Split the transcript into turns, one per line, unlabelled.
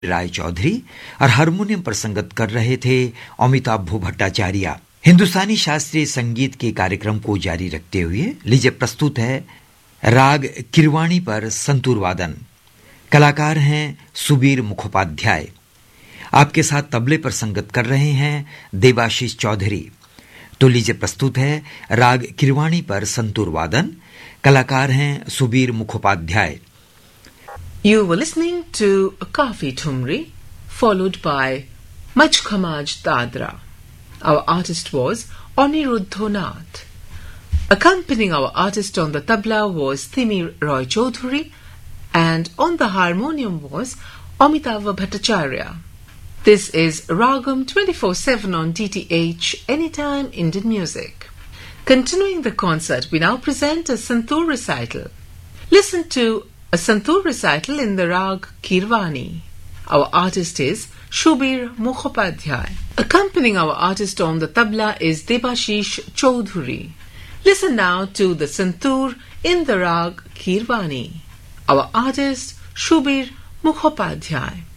राय चौधरी और हारमोनियम पर संगत कर रहे थे अमिताभ भट्टाचार्य। हिंदुस्तानी शास्त्रीय संगीत के कार्यक्रम को जारी रखते हुए लीजिए प्रस्तुत है राग किरवाणी पर संतूर वादन। कलाकार हैं सुबीर मुखोपाध्याय। आपके साथ तबले पर संगत कर रहे हैं देवाशीष चौधरी। तो लीजिए प्रस्तुत है राग किरवाणी पर संतूर वादन। कलाकार हैं Subir Mukhopadhyay.
You were listening to Kafi Thumri, followed by Mach Khamaj Dadra. Our artist was Aniruddha Nath. Accompanying our artist on the tabla was Thimi Roy Chaudhary, and on the harmonium was Amitava Bhattacharya. This is Ragam 24/7 on DTH, Anytime Indian Music. Continuing the concert, we now present a Santoor recital. Listen to a Santoor recital in the rag Kirwani. Our artist is Shubir Mukhopadhyay. Accompanying our artist on the tabla is Debashish Chaudhary. Listen now to the Santoor in the rag Kirwani. Our artist Shubir Mukhopadhyay.